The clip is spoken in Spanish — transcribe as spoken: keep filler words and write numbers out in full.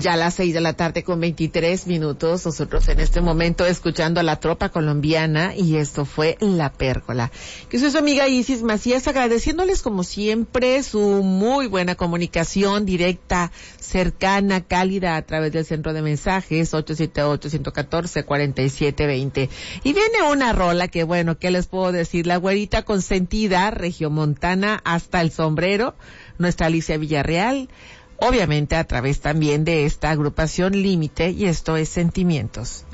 Ya a las seis de la tarde con veintitrés minutos, nosotros en este momento escuchando a la tropa colombiana, y esto fue La Pérgola. Que soy su amiga Isis Macías, agradeciéndoles como siempre su muy buena comunicación directa, cercana, cálida a través del centro de mensajes ocho siete ocho, uno uno cuatro, cuatro siete dos cero. Y viene una rola que, bueno, ¿qué les puedo decir? La güerita consentida, regiomontana hasta el sombrero, nuestra Alicia Villarreal, obviamente a través también de esta agrupación Límite, y esto es Sentimientos.